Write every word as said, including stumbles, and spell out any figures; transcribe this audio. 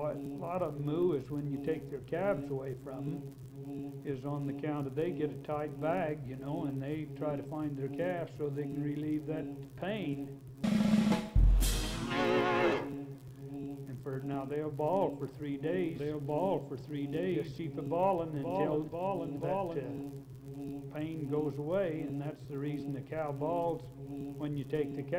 what a lot of them moo is when you take their calves away from them, is on the count of they get a tight bag, you know, and they try to find their calf so they can relieve that pain. And for now they'll bawl for three days. They'll bawl for three days. Just keep it bawling until bawling, bawling, that uh, pain goes away, and that's the reason the cow bawls when you take the calf.